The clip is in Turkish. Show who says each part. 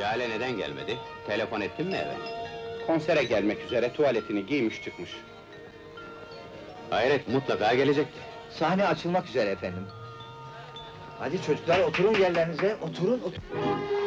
Speaker 1: Jale neden gelmedi? Telefon ettin mi eve?
Speaker 2: Konsere gelmek üzere tuvaletini giymiş çıkmış.
Speaker 1: Hayret, mutlaka gelecekti.
Speaker 3: Sahne açılmak üzere efendim. Hadi çocuklar, oturun yerlerinize, oturun.